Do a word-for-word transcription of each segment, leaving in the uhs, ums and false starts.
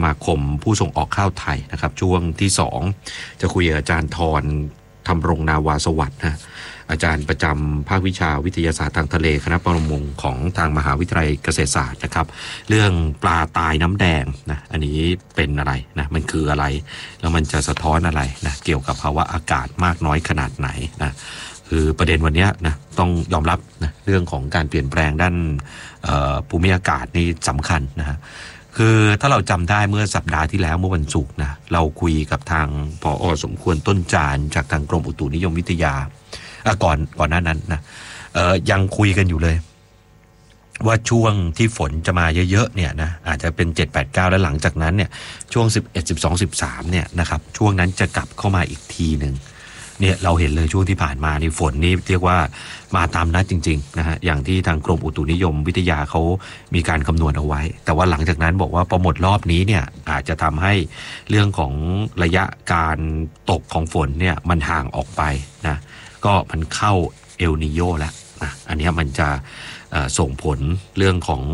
มาคมผู้ส่งออกข้าวไทยนะครับช่วงที่สองจะคุยกับอาจารย์ธรธรรมรงนาวาสวัสดิ์นะอาจารย์ประจำภาควิชาวิทยาศาสตร์ทางทะเลคณะประมงของทางมหาวิทยาลัยเกษตรศาสตร์นะครับเรื่องปลาตายน้ำแดงนะอันนี้เป็นอะไรนะมันคืออะไรแล้วมันจะสะท้อนอะไรนะเกี่ยวกับภาวะอากาศมากน้อยขนาดไหนนะคือประเด็นวันนี้นะต้องยอมรับนะเรื่องของการเปลี่ยนแปลงด้านภูมิอากาศนี่สำคัญนะฮะคือถ้าเราจำได้เมื่อสัปดาห์ที่แล้วเมื่อวันศุกร์นะเราคุยกับทางผอ.สมควรต้นจานจากทางกรมอุตุนิยมวิทยาก่อนก่อนหน้านั้นนะยังคุยกันอยู่เลยว่าช่วงที่ฝนจะมาเยอะๆเนี่ยนะอาจจะเป็นเจ็ด แปด เก้าแล้วหลังจากนั้นเนี่ยช่วงสิบเอ็ด สิบสอง สิบสามเนี่ยนะครับช่วงนั้นจะกลับเข้ามาอีกทีนึงเนี่ยเราเห็นเลยช่วงที่ผ่านมานี่ฝนนี่เรียกว่ามาตามนัดจริงๆนะฮะอย่างที่ทางกรมอุตุนิยมวิทยาเขามีการคำนวณเอาไว้แต่ว่าหลังจากนั้นบอกว่าพอหมดรอบนี้เนี่ยอาจจะทำให้เรื่องของระยะการตกของฝนเนี่ยมันห่างออกไปนะก็มันเข้าเอลนีโญแล้วนะอันนี้มันจะส่งผลเรื่องของ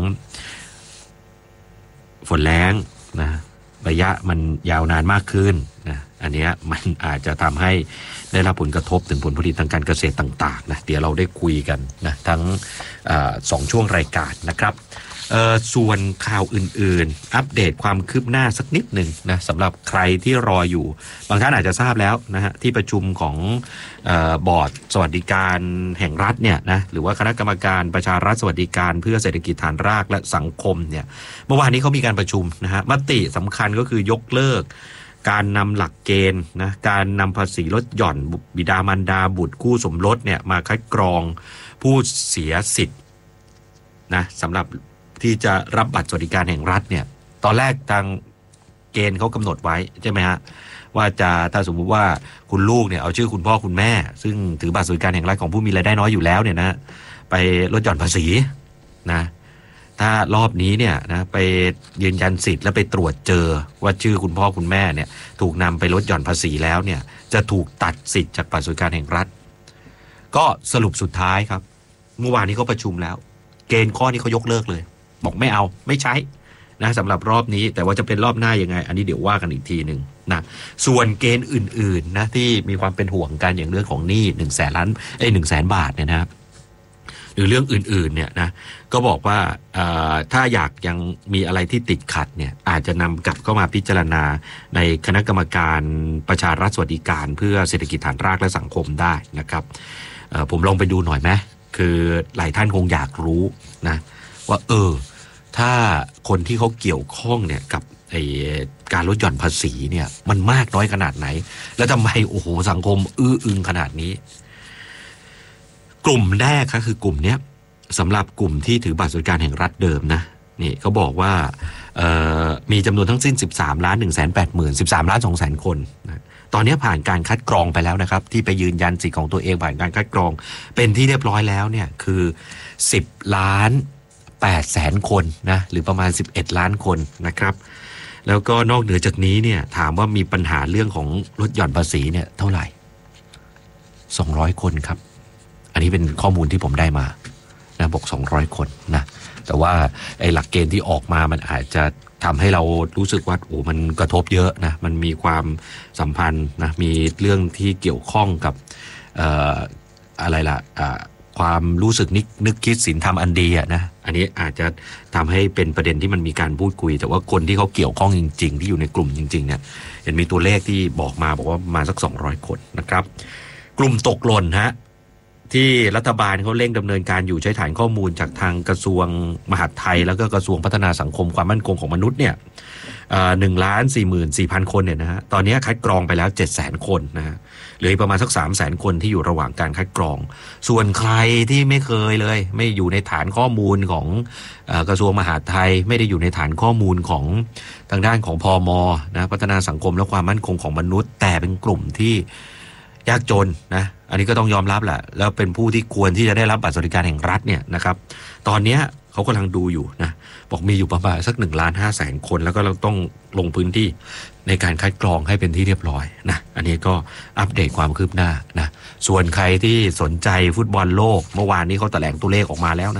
ฝนแล้งนะระยะมันยาวนานมากขึ้นนะอันนี้มันอาจจะทำให้ได้รับผลกระทบถึงผลผลิตทางการเกษตรต่างๆนะเดี๋ยวเราได้คุยกันนะทั้งสองช่วงรายการนะครับส่วนข่าวอื่นๆอัปเดตความคืบหน้าสักนิดหนึ่งนะสำหรับใครที่รออยู่บางท่านอาจจะทราบแล้วนะฮะที่ประชุมของเอ่อบอร์ดสวัสดิการแห่งรัฐเนี่ยนะหรือว่าคณะกรรมการประชารัฐสวัสดิการเพื่อเศรษฐกิจฐานรากและสังคมเนี่ยเมื่อวานนี้เขามีการประชุมนะฮะมติสำคัญก็คือยกเลิกการนำหลักเกณฑ์นะการนำภาษีลดหย่อนบิดามารดาบุตรคู่สมรสเนี่ยมาคัดกรองผู้เสียสิทธิ์นะสำหรับที่จะรับบัตรสวัสดิการแห่งรัฐเนี่ยตอนแรกทางเกณฑ์เขากำหนดไว้ใช่ไหมฮะว่าจะถ้าสมมุติว่าคุณลูกเนี่ยเอาชื่อคุณพ่อคุณแม่ซึ่งถือบัตรสวัสดิการแห่งรัฐของผู้มีรายได้น้อยอยู่แล้วเนี่ยนะไปลดหย่อนภาษีนะถ้ารอบนี้เนี่ยนะไปยืนยันสิทธิ์แล้วไปตรวจเจอว่าชื่อคุณพ่อคุณแม่เนี่ยถูกนำไปลดหย่อนภาษีแล้วเนี่ยจะถูกตัดสิทธิ์จากบัตรสวัสดิการแห่งรัฐก็สรุปสุดท้ายครับเมื่อวานนี้เขาประชุมแล้วเกณฑ์ข้อนี้เขายกเลิกเลยบอกไม่เอาไม่ใช้นะสำหรับรอบนี้แต่ว่าจะเป็นรอบหน้ายังไงอันนี้เดี๋ยวว่ากันอีกทีหนึ่งนะส่วนเกณฑ์อื่นๆนะที่มีความเป็นห่วงกันอย่างเรื่องของหนี้หนึ่งแสนล้านเอ้ยหนึ่งแสนบาทเนี่ยนะครับหรือเรื่องอื่นๆเนี่ยนะก็บอกว่าถ้าอยากยังมีอะไรที่ติดขัดเนี่ยอาจจะนำกลับเข้ามาพิจารณาในคณะกรรมการประชารัฐสวัสดิการเพื่อเศรษฐกิจฐานรากและสังคมได้นะครับผมลองไปดูหน่อยไหมคือหลายท่านคงอยากรู้นะว่าเออถ้าคนที่เขาเกี่ยวข้องเนี่ยกับไอ้การลดหย่อนภาษีเนี่ยมันมากน้อยขนาดไหนแล้วทำไมโอ้โหสังคมอื้ออึงขนาดนี้กลุ่มแรกครับคือกลุ่มเนี้ยสำหรับกลุ่มที่ถือบัตรสวัสดิการแห่งรัฐเดิมนะนี่เขาบอกว่าเอ่อมีจำนวนทั้งสิ้นสิบสามล้านหนึ่งแสนแปดหมื่น สิบสามล้านสองแสนคนนะตอนนี้ผ่านการคัดกรองไปแล้วนะครับที่ไปยืนยันสิทธิ์ของตัวเองผ่านการคัดกรองเป็นที่เรียบร้อยแล้วเนี่ยคือสิบล้านแปดแสนคนนะหรือประมาณสิบเอ็ดล้านคนนะครับแล้วก็นอกเหนือจากนี้เนี่ยถามว่ามีปัญหาเรื่องของลดหย่อนภาษีเนี่ยเท่าไหร่สองร้อยคนครับอันนี้เป็นข้อมูลที่ผมได้มานะบอกสองร้อยคนนะแต่ว่าไอ้หลักเกณฑ์ที่ออกมามันอาจจะทำให้เรารู้สึกว่าโอ้มันกระทบเยอะนะมันมีความสัมพันธ์นะมีเรื่องที่เกี่ยวข้องกับเอ่ออะไรล่ะอ่าความรู้สึกนึกนึกคิดศีลธรรมอันดีอะนะอันนี้อาจจะทำให้เป็นประเด็นที่มันมีการพูดคุยแต่ว่าคนที่เขาเกี่ยวข้องจริงๆที่อยู่ในกลุ่มจริงๆเนี่ยเห็นมีตัวเลขที่บอกมาบอกว่ามาสักสองร้อยคนนะครับกลุ่มตกหล่นฮะที่รัฐบาลเขาเร่งดำเนินการอยู่ใช้ฐานข้อมูลจากทางกระทรวงมหาดไทยแล้วก็กระทรวงพัฒนาสังคมความมั่นคงของมนุษย์เนี่ยหนึ่งล้านสี่หมื่นสี่พันคนเนี่ยนะฮะตอนนี้คัดกรองไปแล้วเจ็ดแสนคนนะฮะเหลือประมาณสักสามแสนคนที่อยู่ระหว่างการคัดกรองส่วนใครที่ไม่เคยเลยไม่อยู่ในฐานข้อมูลของเอ่อกระทรวงมหาดไทยไม่ได้อยู่ในฐานข้อมูลของทางด้านของพม.นะพัฒนาสังคมและความมั่นคงของมนุษย์แต่เป็นกลุ่มที่ยากจนนะอันนี้ก็ต้องยอมรับแหละแล้วเป็นผู้ที่ควรที่จะได้รับบัตรสวัสดิการแห่งรัฐเนี่ยนะครับตอนนี้เขากำลังดูอยู่นะบอกมีอยู่ประมาณสักหนึ่งล้านห้าแสนคนแล้วก็เราต้องลงพื้นที่ในการคัดกรองให้เป็นที่เรียบร้อยนะอันนี้ก็อัปเดตความคืบหน้านะส่วนใครที่สนใจฟุตบอลโลกเมื่อวานนี้เขาแถลงตัวเลขออกมาแล้วนะ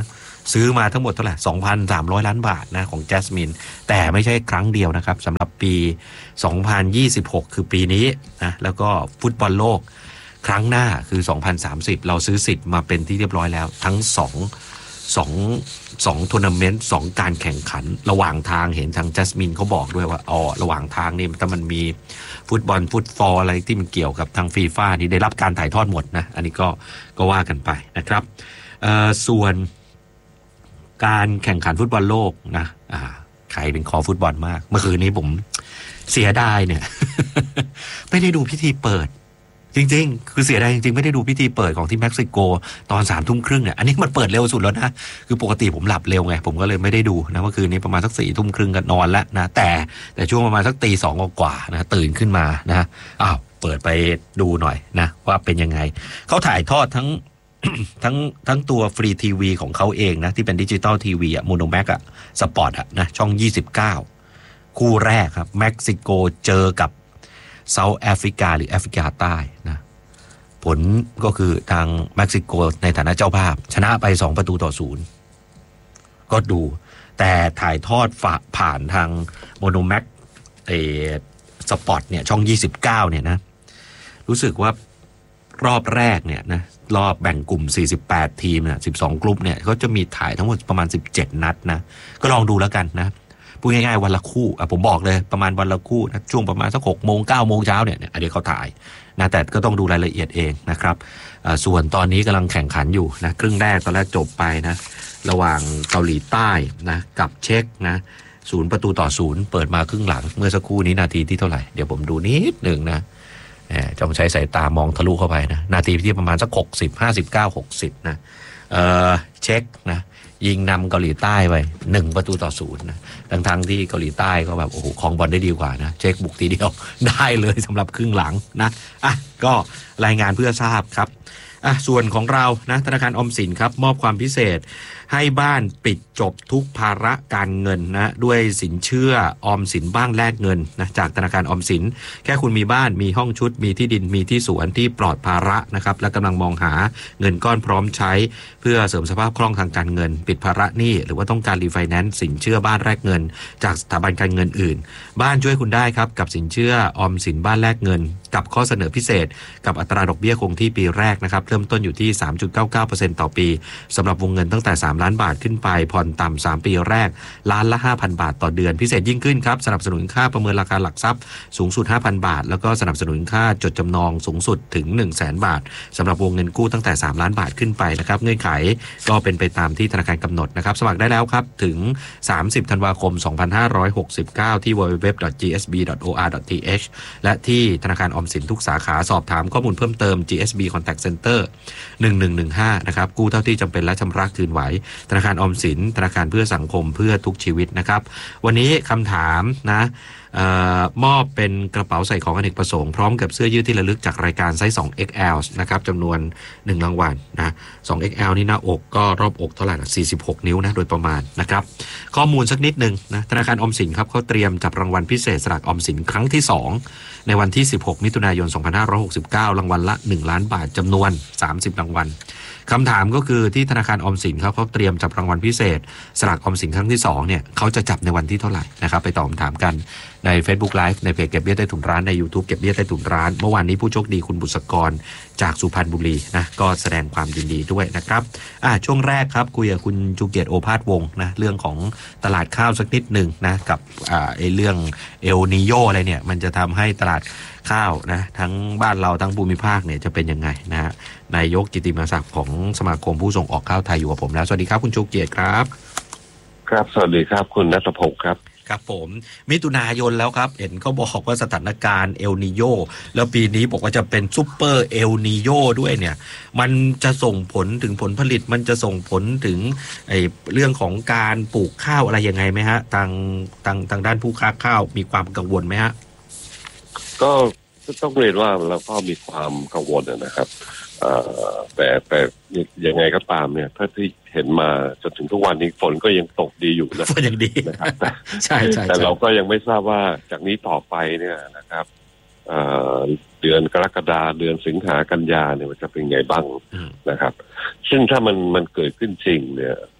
ซื้อมาทั้งหมดเท่าไหร่ สองพันสามร้อย ล้านบาทนะของแจสมินแต่ไม่ใช่ครั้งเดียวนะครับสำหรับปี สองพันยี่สิบหก คือปีนี้นะแล้วก็ฟุตบอลโลกครั้งหน้าคือ สองพันสามสิบ เราซื้อสิทธิ์มาเป็นที่เรียบร้อยแล้วทั้งสองสองสองทัวร์นาเมนต์สองการแข่งขันระหว่างทางเห็นทางจัสมินเขาบอกด้วยว่าอ๋อระหว่างทางนี่ถ้ามันมีฟุตบอลฟุตฟอลอะไรที่มันเกี่ยวกับทางฟีฟ่านี่ได้รับการถ่ายทอดหมดนะอันนี้ก็ก็ว่ากันไปนะครับเอ่อส่วนการแข่งขันฟุตบอลโลกนะอ่าใครเป็นคอฟุตบอลมากเมื่อคืนนี้ผมเสียดายเนี่ย ไม่ได้ดูพิธีเปิดจริงๆคือเสียดายจริงๆไม่ได้ดูพิธีเปิดของที่เม็กซิโกตอนสามทุ่มครึ่งเนี่ยอันนี้มันเปิดเร็วสุดแล้วนะคือปกติผมหลับเร็วไงผมก็เลยไม่ได้ดูนะเมื่อคืนนี้ประมาณสักสี่ทุ่มครึ่งก็นอนแล้วนะแต่แต่ช่วงประมาณสักตีสองกว่านะตื่นขึ้นมานะอ้าวเปิดไปดูหน่อยนะว่าเป็นยังไงเขาถ่ายทอดทั้ง ทั้งทั้งตัวฟรีทีวีของเขาเองนะที่เป็นดิจิตอลทีวีอะโมโนแม็กอะสปอร์ตอะนะช่องยี่สิบเก้าคู่แรกครับเม็กซิโกเจอกับเซาท์แอฟริกาหรือแอฟริกาใต้นะผลก็คือทางเม็กซิโกในฐานะเจ้าภาพชนะไปสองประตูต่อศูนย์ก็ดูแต่ถ่ายทอดฝาผ่านทางโมโนแม็กเอสปอร์ตเนี่ยช่องยี่สิบเก้าเนี่ยนะรู้สึกว่ารอบแรกเนี่ยนะรอบแบ่งกลุ่มสี่สิบแปดทีมเนี่ยสิบสองกลุ่มเนี่ยเขาจะมีถ่ายทั้งหมดประมาณสิบเจ็ดนัดนะก็ลองดูแล้วกันนะพูดง่ายๆวันละคู่อ่ะผมบอกเลยประมาณวันละคู่นะช่วงประมาณสักหกโมงเก้าโมงเช้าเนี่ยอันนี้เขาถ่ายนะแต่ก็ต้องดูรายละเอียดเองนะครับส่วนตอนนี้กำลังแข่งขันอยู่นะครึ่งแรกตอนแรกจบไปนะระหว่างเกาหลีใต้นะกับเช็กนะศูนย์ประตูต่อศูนย์เปิดมาครึ่งหลังเมื่อสักครู่นี้นาทีที่เท่าไหร่เดี๋ยวผมดูนิดหนึ่งนะต้องใช้สายตามองทะลุเข้าไปนะนาทีที่ประมาณสักหกสิบ ห้าสิบเก้า หกสิบนะเอ่อเช็กนะยิงนำเกาหลีใต้ไปหนึ่งประตูต่อศูนย์นะทั้งทั้งที่เกาหลีใต้ก็แบบโอ้โหครองบอลได้ดีกว่านะเช็กบุกทีเดียวได้เลยสำหรับครึ่งหลังนะอ่ะก็รายงานเพื่อทราบครับอ่ะส่วนของเรานะธนาคารออมสินครับมอบความพิเศษให้บ้านปิดจบทุกภาระการเงินนะด้วยสินเชื่อออมสินบ้านแลกเงินนะจากธนาคารออมสินแค่คุณมีบ้านมีห้องชุดมีที่ดินมีที่สวนที่ปลอดภาระนะครับและกำลังมองหาเงินก้อนพร้อมใช้เพื่อเสริมสภาพคล่องทางการเงินปิดภาระหนี้หรือว่าต้องการรีไฟแนนซ์สินเชื่อบ้านแลกเงินจากสถาบันการเงินอื่นบ้านช่วยคุณได้ครับกับสินเชื่อออมสินบ้านแลกเงินกับข้อเสนอพิเศษกับอัตราดอกเบี้ยคงที่ปีแรกนะครับเริ่มต้นอยู่ที่ สามจุดเก้าเก้าเปอร์เซ็นต์ ต่อปีสำหรับวงเงินตั้งแต่สามล้านบาทขึ้นไปผ่อนต่ำสามปีแรกล้านละ ห้าพัน บาทต่อเดือนพิเศษยิ่งขึ้นครับสนับสนุนค่าประเมินราคาหลักทรัพย์สูงสุด ห้าพัน บาทแล้วก็สนับสนุนค่าจดจำนองสูงสุดถึง หนึ่งแสน บาทสำหรับวงเงินกู้ตั้งแต่สามล้านบาทขึ้นไปนะครับเงื่อนไขก็เป็นไปตามที่ธนาคารกำหนดนะครับสมัครได้แล้วครับถึงสามสิบธันวาคมสองพันห้าร้อยหกสิบเก้าที่ ดับเบิลยู ดับเบิลยู ดับเบิลยู ดอท จี เอส บี ดอท โอ อาร์ ดอท ที เอช และที่ธนาคารออมสินทุกสาขาสอบถามข้อมูลเพิ่มเติม จี เอส บี Contact Center หนึ่งหนึ่งหนึ่งห้านะครับกู้เท่าที่จำเป็นและชำระคืนไหวธนาคารออมสินธนาคารเพื่อสังคมเพื่อทุกชีวิตนะครับวันนี้คำถามนะเอ่อมอบเป็นกระเป๋าใส่ของอเนกประสงค์พร้อมกับเสื้อยืดที่ระลึกจากรายการไซส์ สอง เอ็กซ์ แอล นะครับจำนวนหนึ่งรางวัลนะ สอง เอ็กซ์ แอล นี่หน้าอกก็รอบอกเท่าไหร่ล่ะสี่สิบหกนิ้วนะโดยประมาณนะครับข้อมูลสักนิดนึงนะธนาคารออมสินครับเขาเตรียมจับรางวัลพิเศษสลากออมสินครั้งที่สองในวันที่สิบหกมิถุนายนสองพันห้าร้อยหกสิบเก้ารางวัลละหนึ่งล้านบาทจำนวนสามสิบรางวัลคำถามก็คือที่ธนาคารออมสินเขาเขาเตรียมจับรางวัลพิเศษสลากออมสินครั้งที่สองเนี่ยเขาจะจับในวันที่เท่าไหร่นะครับไปตอบคำถามกันใน Facebook Live ในเพจเก็บเบี้ยใต้ถุนร้านใน YouTube เก็บเบี้ยใต้ถุนร้านเมื่อวานนี้ผู้โชคดีคุณบุษกรจากสุพรรณบุรีนะก็แสดงความยินดีด้วยนะครับอ่ะช่วงแรกครับคุยกับคุณชูเกียรติโอภาสวงศ์นะเรื่องของตลาดข้าวสักนิดหนึ่งนะกับอ่าไอ้เรื่องเอลนีโยอะไรเนี่ยมันจะทำให้ตลาดข้าวนะทั้งบ้านเราทั้งภูมิภาคเนี่ยจะเป็นยังไงนะฮะนายกกิติมศักดิ์ของสมาคมผู้ส่งออกข้าวไทยอยู่กับผมแล้วสวัสดีครับคุณชูเกียรติครับครับสวัสดีครับคุณณัฐพงศ์ครับครับผมมิถุนายนแล้วครับเห็นเขาบอกว่าสถานการณ์เอลนีโยแล้วปีนี้บอกว่าจะเป็นซุปเปอร์เอลนีโยด้วยเนี่ยมันจะส่งผลถึงผลผลิตมันจะส่งผลถึงไอ้เรื่องของการปลูกข้าวอะไรยังไงไหมฮะทางทางทางด้านผู้ค้าข้าวมีความกังวลไหมฮะก็ต้องเรียนว่าเราก็มีความกังวลนะครับแต่แต่ยังไงก็ตามเนี่ยถ้าที่เห็นมาจนถึงทุกวันนี้ฝนก็ยังตกดีอยู่นะฝนยังดีนะครับใช่ใช่แต่เราก็ยังไม่ทราบว่าจากนี้ต่อไปเนี่ยนะครับเดือนกรกฎาเดือนสิงหากันยาเนี่ยมันจะเป็นไงบ้างนะครับซึ่งถ้ามันมันเกิดขึ้นจริงเนี่ย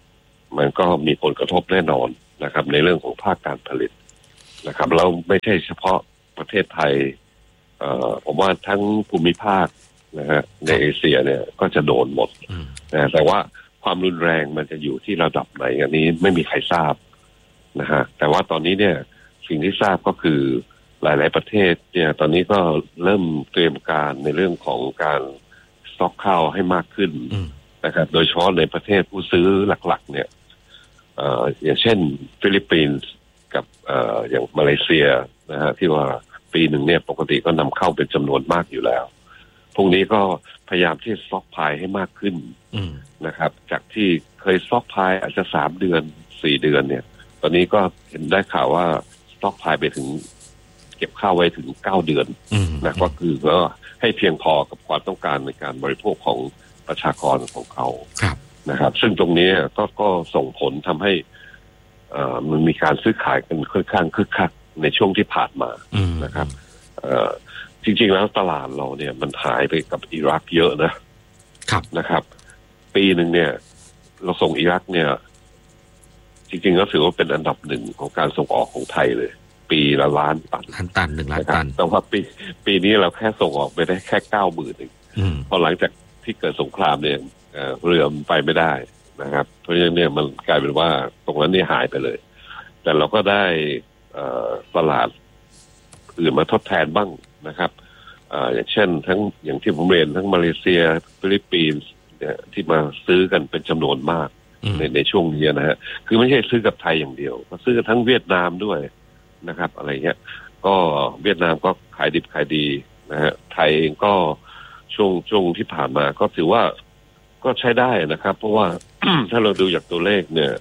มันก็มีผลกระทบแน่นอนนะครับในเรื่องของภาคการผลิตนะครับแล้วไม่ใช่เฉพาะประเทศไทยเอ่อผมว่าทั้งภูมิภาคนะฮะในเอเชียเนี่ยก็จะโดนหมดนะแต่ว่าความรุนแรงมันจะอยู่ที่ระดับไหนอันนี้ไม่มีใครทราบนะฮะแต่ว่าตอนนี้เนี่ยสิ่งที่ทราบก็คือหลายๆประเทศเนี่ยตอนนี้ก็เริ่มเตรียมการในเรื่องของการสต็อกข้าวให้มากขึ้นนะครับโดยเฉพาะในประเทศผู้ซื้อหลักๆเนี่ยเอ่ออย่างเช่นฟิลิปปินส์กับเอ่ออย่างมาเลเซียนะฮะที่ว่าปีหนึ่งเนี่ยปกติก็นำเข้าเป็นจำนวนมากอยู่แล้วพวกนี้ก็พยายามที่สต็อกพายให้มากขึ้นนะครับจากที่เคยสต็อกพายอาจจะสามเดือนสี่เดือนเนี่ยตอนนี้ก็เห็นได้ข่าวว่าสต็อกพายไปถึงเก็บข้าวไว้ถึงเก้าเดือนนะก็คือก็ให้เพียงพอกับความต้องการในการบริโภคของประชากรของเขานะครับซึ่งตรงนี้ก็ก็ส่งผลทำให้อ่ามันมีการซื้อขายกันค่อนข้างคึกคักในช่วงที่ผ่านมานะครับจริงๆแล้วตลาดเราเนี่ยมันหายไปกับอิรักเยอะนะครับนะครับปีหนึ่งเนี่ยเราส่งอิรักเนี่ยจริงๆก็ถือว่าเป็นอันดับหนึ่งของการส่งออกของไทยเลยปีละล้านตันล้านตันหนึ่งล้านตันแต่ว่าปีปีนี้เราแค่ส่งออกไปได้แค่เก้าหมื่นเองพอหลังจากที่เกิดสงครามเนี่ยเรือมันไปไม่ได้นะครับเพราะฉะนั้นเนี่ยมันกลายเป็นว่าตรงนั้นนี่หายไปเลยแต่เราก็ได้ตลาดอื่นมาทดแทนบ้างนะครับอย่างเช่นทั้งอย่างที่ผมเรียนทั้งมาเลเซียฟิลิปปินส์เนี่ยที่มาซื้อกันเป็นจำนวนมากในในช่วงนี้นะฮะคือไม่ใช่ซื้อกับไทยอย่างเดียวก็ซื้อกับทั้งเวียดนามด้วยนะครับอะไรเงี้ยก็เวียดนามก็ขายดิบขายดีนะฮะไทยเองก็ช่วงช่วงที่ผ่านมาก็ถือว่าก็ใช้ได้นะครับเพราะว่า ถ้าเราดูจากตัวเลขเนี่ย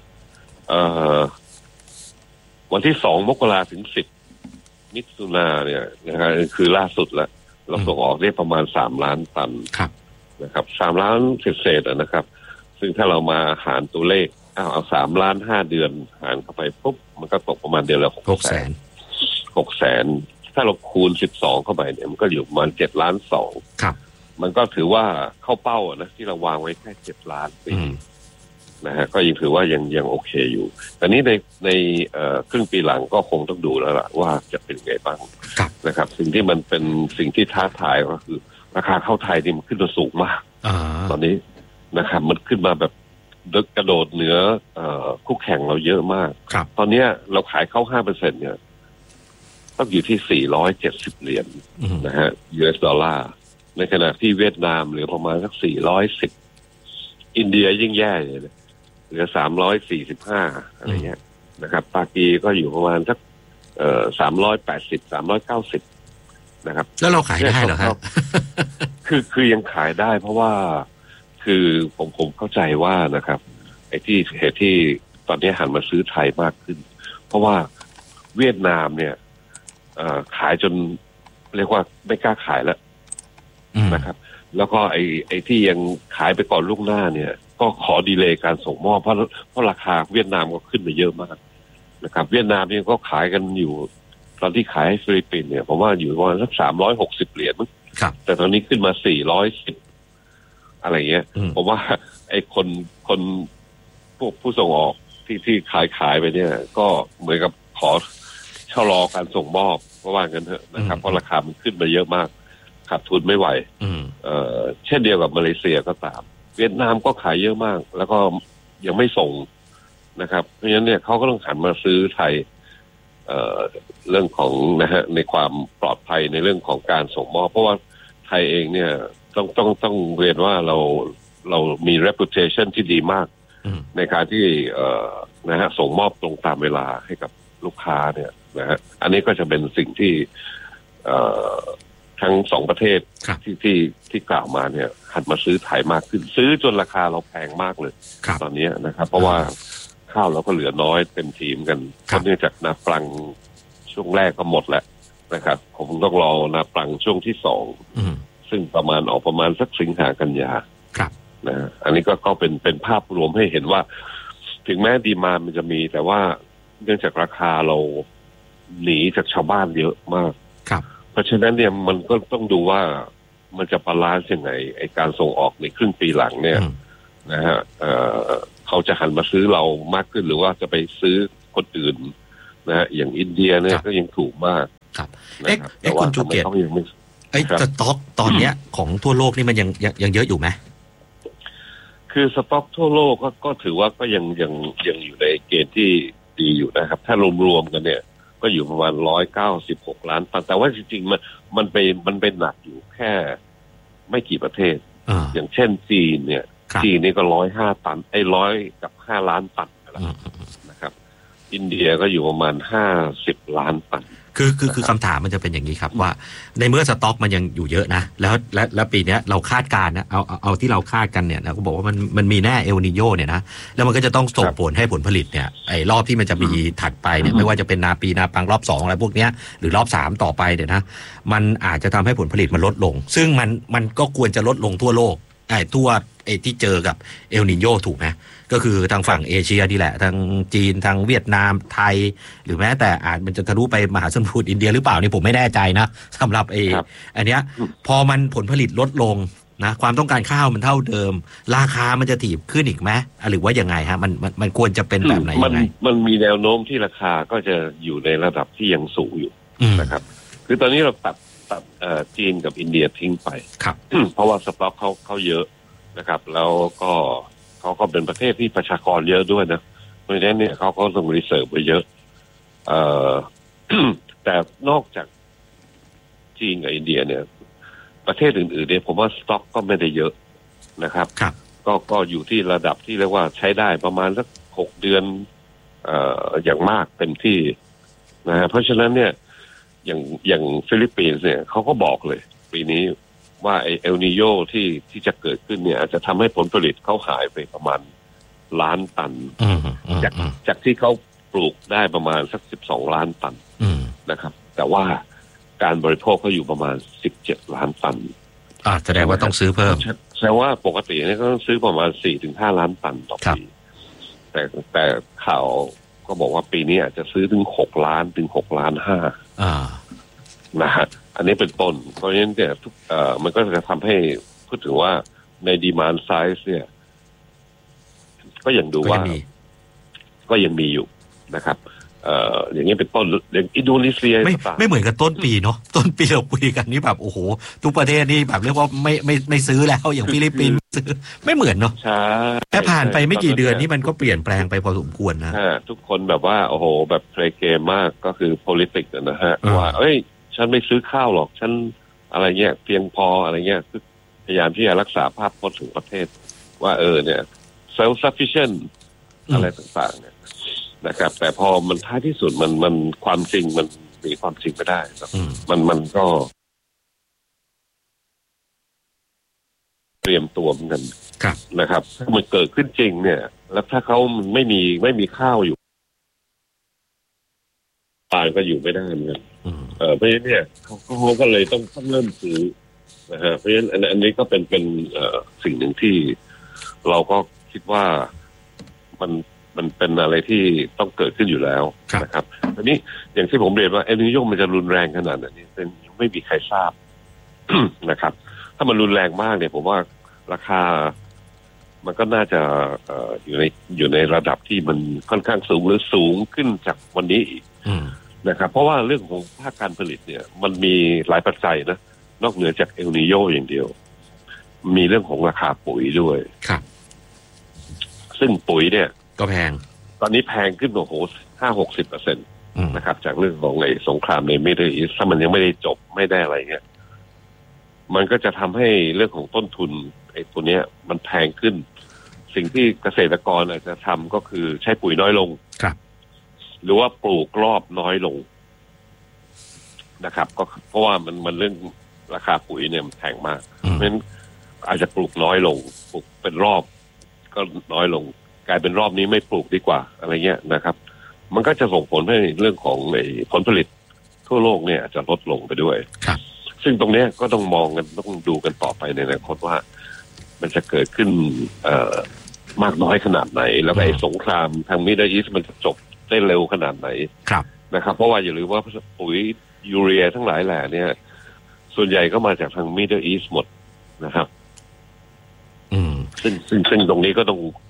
วันที่สองมกราถึงสิบมิถุนาเนี่ยนะครับคือล่าสุดแล้วเราส่งออกได้ประมาณสามล้านตันนะครับสามล้านเศษๆนะครับซึ่งถ้าเรามาหารตัวเลขเอาเอาสามล้านห้าเดือนหารเข้าไปปุ๊บมันก็ตกประมาณเดือนละหกแสนหกแสนถ้าเราคูณสิบสองเข้าไปเนี่ยมันก็อยู่ประมาณเจ็ดล้านสองมันก็ถือว่าเข้าเป้านะที่เราวางไว้แค่เจ็ดล้านปีนะฮะก็ยังถือว่ายังยังโอเคอยู่แต่นี้ในในเอ่อครึ่งปีหลังก็คงต้องดูแล้วล่ะว่าจะเป็นไงบ้างนะครับสิ่งที่มันเป็นสิ่งที่ท้าทายก็คือราคาข้าวไทยนี่มันขึ้นมาสูงมากตอนนี้นะครับมันขึ้นมาแบบกระโดดเหนือคู่แข่งเราเยอะมากตอนนี้เราขายเข้า ห้าเปอร์เซ็นต์ เนี่ยต้องอยู่ที่สี่ร้อยเจ็ดสิบเหรียญนะฮะ ยู เอส ดอลลาร์ในขณะที่เวียดนามเหลือประมาณสักสี่ร้อยสิบอินเดียยิ่งแย่เลยเหลือสามร้อยสี่สิบห้าอะไรเงี้ยนะครับปากีก็อยู่ประมาณสักเอ่อสามร้อยแปดสิบ สามร้อยเก้าสิบนะครับแล้วเราขายได้เหรอครับคือคือยังขายได้เพราะว่าคือผมผมเข้าใจว่านะครับไอ้ที่เหตุที่ตอนนี้หันมาซื้อไทยมากขึ้นเพราะว่าเวียดนามเนี่ยขายจนเรียกว่าไม่กล้าขายแล้วนะครับแล้วก็ไอ้ไอ้ที่ยังขายไปก่อนลูกหน้าเนี่ยก็ขอดีเลย์การส่งมอบเพราะเพราะราคาเวียดนามก็ขึ้นไปเยอะมากนะครับเวียดนามนี่ก็ขายกันอยู่ตอนที่ขายให้ฟิลิปปินส์เนี่ยผมว่าอยู่ประมาณสักสามร้อยหกสิบเหรียญมั้งแต่ตอนนี้ขึ้นมาสี่ร้อยสิบอะไรเงี้ยผมว่าไอ้คนคนพวกผู้ส่งออกที่ที่ขายขายไปเนี่ยก็เหมือนกับขอชะลอการส่งมอบเพราะว่างั้นเถอะนะครับเพราะราคามันขึ้นมาเยอะมากขาดทุนไม่ไหวเอ่อเช่นเดียวกับมาเลเซียก็ตามเวียดนามก็ขายเยอะมากแล้วก็ยังไม่ส่งนะครับเพราะฉะนั้นเนี่ยเขาก็ต้องหันมาซื้อไทยเอ่อเรื่องของนะฮะในความปลอดภัยในเรื่องของการส่งมอบเพราะว่าไทยเองเนี่ยต้องต้องต้องเรียนว่าเราเรามี reputation ที่ดีมากในการที่เอ่อนะฮะส่งมอบตรงตามเวลาให้กับลูกค้าเนี่ยนะฮะอันนี้ก็จะเป็นสิ่งที่เอ่อทั้งสองประเทศที่ที่ที่กล่าวมาเนี่ยหันมาซื้อไทยมากขึ้นซื้อจนราคาเราแพงมากเลยตอนนี้นะครับเพราะว่าข้าวเราก็เหลือน้อยเต็มทีมกันเพราะเนื่องจากนาปลังช่วงแรกก็หมดแล้วนะครับผมต้องรอนาปลังช่วงที่สองซึ่งประมาณออกประมาณสักสิงหากันยานะอันนี้ก็ก็เป็นเป็นภาพรวมให้เห็นว่าถึงแม้ดีมานด์มันจะมีแต่ว่าเนื่องจากราคาเราหนีจากชาวบ้านเยอะมากเพราะฉะนั้นเนี่ยมันก็ต้องดูว่ามันจะบาลานซ์ยังไงไอการส่งออกในครึ่งปีหลังเนี่ยนะฮะเขาจะหันมาซื้อเรามากขึ้นหรือว่าจะไปซื้อคนอื่นนะฮะอย่างอินเดียเนี่ยก็ยังถูกมากครับเอ๊ะเอ๊ะคุณชูเกียรติไอ้สต็อกตอนเนี้ยของทั่วโลกนี่มันยังยังเยอะอยู่ไหมคือสต็อกทั่วโลกก็ก็ถือว่าก็ยังยังยังอยู่ในเกณฑ์ที่ดีอยู่นะครับถ้ารวมๆกันเนี่ยก็อยู่ประมาณร้อยเก้าสิบหกล้านตันแต่ว่าจริงๆมันมันไปมันเป็นหนักอยู่แค่ไม่กี่ประเทศอย่างเช่นจีนเนี่ยจีนนี่ก็ร้อยห้าตันไอ้ร้อยกับห้าล้านตันแล้วนะครับอินเดียก็อยู่ประมาณห้าสิบล้านตันคือคือคือคำถามมันจะเป็นอย่างนี้ครับว่าในเมื่อสต็อกมันยังอยู่เยอะนะแล้วและแล้วปีนี้เราคาดการณ์นะเอาเอาเอาที่เราคาดกันเนี่ยนะก็บอกว่ามันมันมีแน่เอลนิโญเนี่ยนะแล้วมันก็จะต้องส่งผลให้ผลผลิตเนี่ยไอ้รอบที่มันจะมีถัดไปเนี่ยไม่ว่าจะเป็นนาปีนาปังรอบสองอะไรพวกเนี้ยหรือรอบสามต่อไปเนี่ยนะมันอาจจะทำให้ผลผลิตมันลดลงซึ่งมันมันก็ควรจะลดลงทั่วโลกไอ้ทั่วไอ้ที่เจอกับเอลนิโญถูกไหมก็คือทางฝั่งเอเชียนี่แหละทางจีนทางเวียดนามไทยหรือแม้แต่อาจมันจะทะลุไปมหาสมุทรอินเดียหรือเปล่านี่ผมไม่แน่ใจนะสำหรับไอ้อันเนี้ยพอมันผลผลิตลดลงนะความต้องการข้าวมันเท่าเดิมราคามันจะถีบขึ้นอีกไหมหรือว่ายังไงฮะมันมันมันควรจะเป็นแบบไหนยังไงมันมีแนวโน้มที่ราคาก็จะอยู่ในระดับที่ยังสูงอยู่นะครับคือตอนนี้เราตัดตัดจีนกับอินเดียทิ้งไปครับเพราะว่าสต็อกเขาเขาเยอะนะครับแล้วก็เขาก็เป็นประเทศที่ประชากรเยอะด้วยนะเพราะฉะนั้นเนี่ยเขาก็ต้องรีเสิร์ฟไว้เยอะเอ่อ แต่นอกจากจีนกับอินเดียเนี่ยประเทศอื่นๆเนี่ยผมว่าสต็อกก็ไม่ได้เยอะนะครับครับก็ก็อยู่ที่ระดับที่เรียกว่าใช้ได้ประมาณสักหกเดือนเอ่ออย่างมากเต็มที่นะฮะเพราะฉะนั้นเนี่ยอย่างอย่างฟิลิปปินส์เนี่ยเขาก็บอกเลยปีนี้ว่าไอเอลนิโญที่ที่จะเกิดขึ้นเนี่ยอาจจะทำให้ผลผลิตเขาหายไปประมาณล้านตันจากจากที่เขาปลูกได้ประมาณสักสิบสองล้านตันนะครับแต่ว่าการบริโภคเขาอยู่ประมาณสิบเจ็ดล้านตันอ่าแสดงว่าต้องซื้อเพิ่มแสดงว่าปกติเนี่ยก็ต้องซื้อประมาณสี่ถึงห้าล้านตันต่อปีแต่แต่ข่าวก็บอกว่าปีนี้อาจจะซื้อถึงหกล้านถึงหกล้านห้าอ่านะฮะอันนี้เป็นต้นเพราะฉะนั้นเนี่ยทุกเอ่อมันก็จะทำให้พูดถึงว่าในดีมานด์ไซส์เนี่ยก็ยังดูว่าก็ยังมีอยู่นะครับเอ่ออย่างนี้เป็นต้นอย่างอินโดนีเซียไม่ไม่เหมือนกับต้นปีเนาะต้นปีเราคุยกันนี่แบบโอ้โหทุกประเทศนี่แบบเรียกว่าไม่ไม่ไม่ซื้อแล้วอย่างฟิลิปปินส์ซื้อไม่เหมือนเนาะใช่แค่ผ่านไปไม่กี่เดือนนี่มันก็เปลี่ยนแปลงไปพอสมควรนะทุกคนแบบว่าโอ้โหแบบเพลย์เกมมากก็คือ politics นะฮะว่าเอ้ยฉันไม่ซื้อข้าวหรอกฉันอะไรเงี้ยเพียงพออะไรเงี้ยคือพยายามที่จะรักษาภาพพจน์ของประเทศว่าเออเนี่ย self sufficient อะไรต่างๆเนี่ยนะครับแต่พอมันท้ายที่สุดมันมันความจริงมันมีความจริงไม่ได้มันมันก็เตรียมตัวเหมือนกันนะครับถ้ามันเกิดขึ้นจริงเนี่ยแล้วถ้าเขาไม่มีไม่มีข้าวอยู่ปานก็อยู่ไม่ได้เหมือนกันเออเพราะฉะนั้นเนี่ยเขาเขาก็เลยต้องต้องเริ่มซื้อนะฮะเพราะฉะนั้นอันนี้ก็เป็นเป็นเอ่อสิ่งหนึ่งที่เราก็คิดว่ามันมันเป็นอะไรที่ต้องเกิดขึ้นอยู่แล้วนะครับทีนี้อย่างที่ผมเรียนว่าเอลนิโญมันจะรุนแรงขนาดนี้เป็นไม่มีใครทราบ นะครับถ้ามันรุนแรงมากเนี่ยผมว่าราคามันก็น่าจะเอ่ออยู่ในอยู่ในระดับที่มันค่อนข้างสูงหรือสูงขึ้นจากวันนี้อีกนะครับเพราะว่าเรื่องของภาคการผลิตเนี่ยมันมีหลายปัจจัยนะนอกเหนือจากเอลนิโญอย่างเดียวมีเรื่องของราคาปุ๋ยด้วยครับซึ่งปุ๋ยเนี่ยก็แพงตอนนี้แพงขึ้นโอ้โหห้าหกสิบเปอร์เซ็นต์นะครับจากเรื่องของไอ้สงครามในมิดเดิลอีสต์ถ้ามันยังไม่ได้จบไม่ได้อะไรเงี้ยมันก็จะทำให้เรื่องของต้นทุนไอ้ตัวเนี้ยมันแพงขึ้นสิ่งที่เกษตรกรอาจจะทำก็คือใช้ปุ๋ยน้อยลงครับหรือว่าปลูกรอบน้อยลงนะครับก็เพราะว่ามันมันเรื่องราคาปุ๋ยเนี่ยมันแพงมากเพราะฉะนั้นอาจจะปลูกน้อยลงปลูกเป็นรอบก็น้อยลงกลายเป็นรอบนี้ไม่ปลูกดีกว่าอะไรเงี้ยนะครับมันก็จะส่งผลให้เรื่องของไอ้ผลผลิตทั่วโลกเนี่ยอาจจะลดลงไปด้วยครับซึ่งตรงนี้ก็ต้องมองกันต้องดูกันต่อไปในอนาคตว่ามันจะเกิดขึ้นเอ่อมากน้อยขนาดไหนแล้วไอ้สงครามทางมิดเดิลอีสต์มันจะจบได้เร็วขนาดไหนนะครับเพราะว่าอย่าลืมว่าปุ๋ยยูเรียทั้งหลายแหล่เนี่ยส่วนใหญ่ก็มาจากทางมิดเดิลอีสต์หมดนะครับซึ่งซึ่งซึ่งตรงนี้ก็ต้อง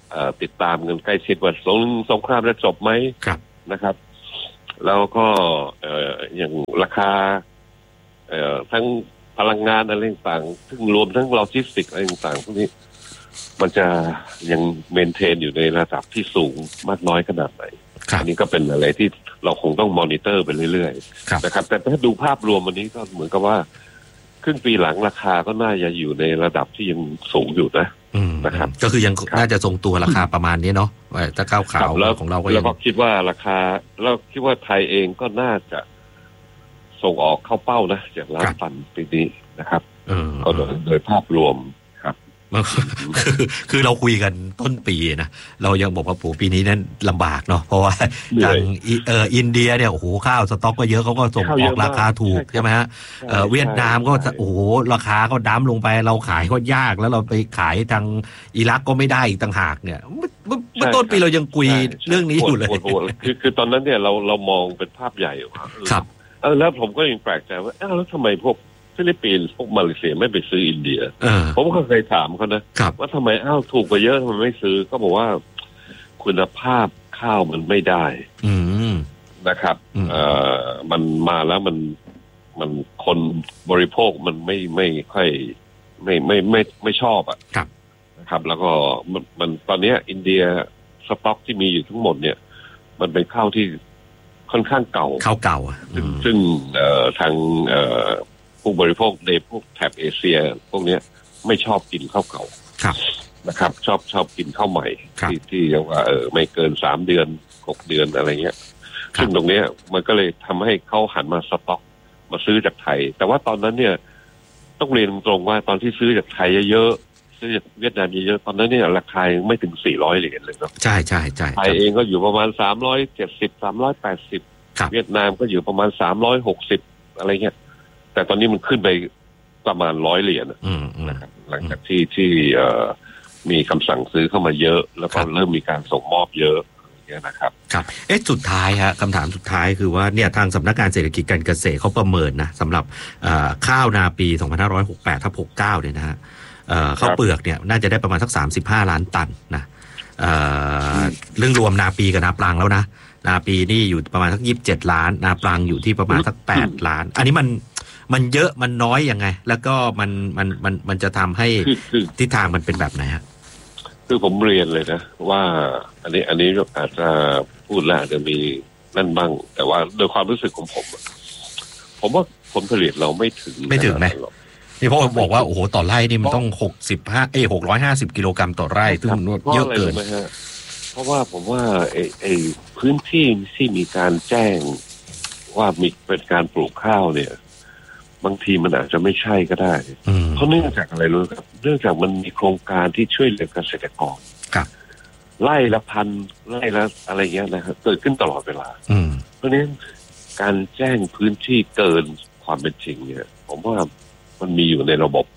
ติดตามกันใกล้ชิดว่าสงสงครามจะจบไหมนะครับแล้วก็อย่างราคาทั้งพลังงานอะไรต่างๆซึ่งรวมทั้งโลจิสติกอะไรต่างๆพวกนี้มันจะยังเมนเทนอยู่ในระดับที่สูงมากน้อยขนาดไหนอันนี้ก็เป็นอะไรที่เราคงต้องมอนิเตอร์ไปเรื่อยๆนะครับแต่ถ้าดูภาพรวมวันนี้ก็เหมือนกับว่าครึ่งปีหลังราคาก็น่าจะอยู่ในระดับที่ยังสูงอยู่นะนะครับก็คือยังน่าจะทรงตัวราคาประมาณนี้เนาะถ้าก้าวขาวของเราก็แล้วก็คิดว่าราคาเราคิดว่าไทยเองก็น่าจะส่งออกเข้าเป้านะจากล้านตันปีนี้นะครับก็โดยโดยภาพรวมครับคือคือเราคุยกันต้นปีนะเรายังบอกว่าโอ้ปีนี้นั้นลำบากเนาะเพราะว่าทางเอ่ออินเดียเนี่ยโอ้โหข้าวสต็อกก็เยอะเขาก็ส่งออกราคาถูกใช่ไหมฮะเอ่อเวียดนามก็โอ้โหราคาก็ดั้มลงไปเราขายก็ยากแล้วเราไปขายทางอิรักก็ไม่ได้อีกต่างหากเนี่ยเมื่อต้นปีเรายังคุยเรื่องนี้อยู่เลยคือคือตอนนั้นเนี่ยเราเรามองเป็นภาพใหญ่ครับเออแล้วผมก็ยังแปลกใจว่าอ้าวแล้วทำไมพวกฟิลิปปินส์พวกมาเลเซียไม่ไปซื้ออินเดียผมก็เคยถามเขานะว่าทำไมอ้าวถูกกว่าเยอะทำไมไม่ซื้อก็บอกว่าคุณภาพข้าวมันไม่ได้นะครับเอ่อมันมาแล้วมันมันคนบริโภคมันไม่ไม่ค่อยไม่ไม่ไม่ไม่ชอบอ่ะนะครับแล้วก็มันมันตอนนี้อินเดียสต็อกที่มีอยู่ทั้งหมดเนี่ยมันเป็นข้าวที่ค่อนข้างเก่าข้าวเก่าซึ่งเอ่อทางเอ่อผู้บริโภคในพวกแถบเอเชียพวกนี้ไม่ชอบกินข้าวเก่านะครับชอบชอบกินข้าวใหม่ที่ที่เรียกว่าเออไม่เกินสามเดือนหกเดือนอะไรเงี้ยซึ่งตรงนี้มันก็เลยทำให้เขาหันมาสต็อกมาซื้อจากไทยแต่ว่าตอนนั้นเนี่ยต้องเรียนตรงว่าตอนที่ซื้อจากไทยเยอะๆซื้อจากเวียดนามเยอะๆตอนนั้นเนี่ยราคาไม่ถึงสี่ร้อยเหรียญเลยเนาะใช่ใช่ใช่ไทยเองก็อยู่ประมาณสามร้อยเจ็ดสิบ สามร้อยแปดสิบเวียดนามก็อยู่ประมาณสามร้อยหกสิบอะไรเงี้ยแต่ตอนนี้มันขึ้นไปประมาณร้อยเหรียญนะครับหลังจากที่ที่มีคำสั่งซื้อเข้ามาเยอะแล้วก็เริ่มมีการส่งมอบเยอะอย่างเงี้ยนะครับครับเอ๊ะสุดท้ายฮะคำถามสุดท้ายคือว่าเนี่ยทางสำนักงานเศรษฐกิจการเกษตรเขาประเมินนะสำหรับข้าวนาปีสองพันห้าร้อยหกสิบแปดทับหกสิบเก้าเนี่ยนะฮะข้าวเปลือกเนี่ยน่าจะได้ประมาณสักสามสิบห้าล้านตันนะเรื่องรวมนาปีกับนาปลังแล้วนะนาปีนี่อยู่ประมาณสักยี่สิบเจ็ดล้านนาปลังอยู่ที่ประมาณสักแปดล้านอันนี้มันมันเยอะมันน้อยยังไงแล้วก็มันมันมันมันจะทำให้ทิศทางมันเป็นแบบไหนฮะคือผมเรียนเลยนะว่าอันนี้อันนี้อาจจะพูดแล้วอาจจะมีนั่นบ้างแต่ว่าโดยความรู้สึกของผมผมว่าผลผลิตเราไม่ถึงไม่ถึงไหมนี่พ่อบอกว่าโอ้โหต่อไร่นี่มันต้องหกสิบห้าเอ้หกร้อยห้าสิบกิโลกรัมต่อไร่ซึ่งเยอะเกินเพราะว่าผมว่าไอ้ไอ้พื้นที่ที่มีการแจ้งว่ามีเป็นการปลูกข้าวเนี่ยบางทีมันอาจจะไม่ใช่ก็ได้เพราะเนื่องจากอะไรรู้ครับเนื่องจากมันมีโครงการที่ช่วยเหลือเกษตรกรไล่ละพันไล่ละอะไรเงี้ยนะครับเกิดขึ้นตลอดเวลาเพราะฉะนั้นการแจ้งพื้นที่เกินความเป็นจริงเนี่ยผมว่ามันมีอยู่ในระบบ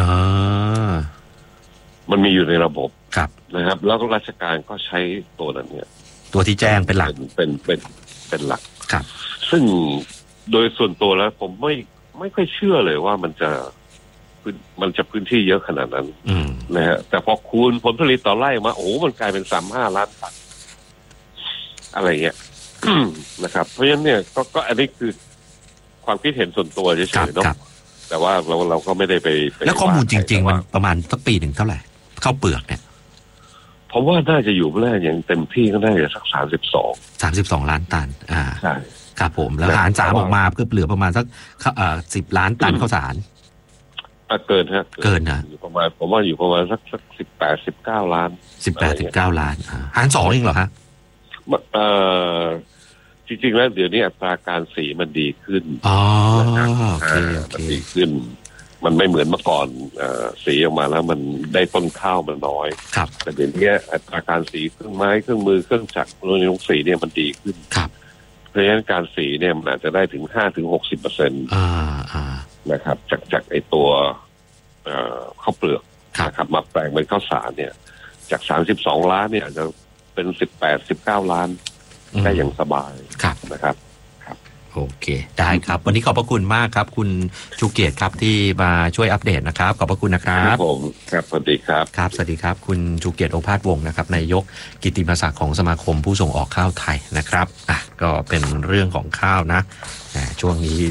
มันมีอยู่ในระบบนะครับแล้วก็ราชการก็ใช้ตัวนั้นเนี่ยตัวที่แจ้งเป็นหลักเป็นเป็นเป็นหลักครับซึ่งโดยส่วนตัวแล้วผมไม่ไม่ค่อยเชื่อเลยว่ามันจะมันจะพื้นที่เยอะขนาดนั้นนะฮะแต่พอคูณผลผลิตต่อไร่มาโอ้มันกลายเป็นสามห้าล้านตันอะไรเงี้ย นะครับเพราะฉะนั้นเนี่ยก็ก็อันนี้คือความคิดเห็นส่วนตัวเฉยๆเนาะแต่ว่าเราเราก็ไม่ได้ไปแล้วข้อมูลจริงๆมันประมาณสักปีหนึ่งเท่าไหร่ข้าวเปลือกเนี่ยผมว่าน่าจะอยู่แรกอย่างเต็มที่ก็ได้สักสามสิบสองสามสิบสองล้านตันอ่าใช่ครับผมแล้วหารสามออกมาก็เหลือประมาณสักเอ่อสิบล้านตันข้าวสารเกินฮะเกินนะอยู่ประมาณผมว่าอยู่ประมาณสักสักสิบแปดสิบเก้าล้านสิบแปดสิบเก้าล้านหารสองเองเหรอฮะเอ่อจริงๆแล้วเดี๋ยวนี้อัตราการสีมันดีขึ้นอ๋อโอเคมันดีขึ้นมันไม่เหมือนเมื่อก่อนสีออกมาแล้วมันได้ต้นข้าวมันน้อยแต่เดี๋ยวนี้อัตราการสีเครื่องไม้เครื่องมือเครื่องจักรโรงสีเนี่ยมันดีขึ้นเพราะฉะนั้นการสีเนี่ยมันอาจจะได้ถึงห้าถึงหกสิบเปอร์เซ็นต์นะครับจากจากไอตัวข้าวเปลือกนะครับมาแปลงเป็นข้าวสารเนี่ยจากสามสิบสองล้านเนี่ยอาจจะเป็นสิบแปดสิบเก้าล้านได้อย่างสบายนะครับครับโอเคได้ครับวันนี้ขอบพระคุณมากครับคุณชูเกียรติครับที่มาช่วยอัปเดตนะครับขอบพระคุณนะครับผมครับสวัสดีครับครับสวัสดีครับคุณชูเกียรติโอภาสวงศ์นะครับนายกกิตติมศักดิ์ของสมาคมผู้ส่งออกข้าวไทยนะครับอ่ะก็เป็นเรื่องของข้าวนะช่วงนี้